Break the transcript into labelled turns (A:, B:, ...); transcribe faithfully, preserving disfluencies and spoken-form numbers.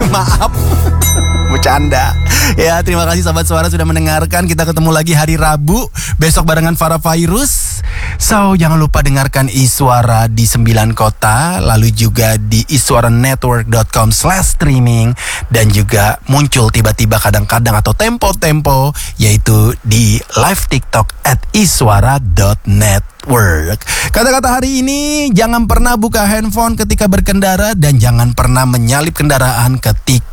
A: Maaf. Bercanda. Ya, terima kasih Sobat Suara sudah mendengarkan. Kita ketemu lagi hari Rabu besok barengan Farah Fairuz. So, jangan lupa dengarkan Iswara di sembilan kota, lalu juga di iswaranetwork dot com slash streaming, dan juga muncul tiba-tiba kadang-kadang atau tempo-tempo yaitu di live TikTok at iswara dot network. Kata-kata hari ini, jangan pernah buka handphone ketika berkendara dan jangan pernah menyalip kendaraan ketika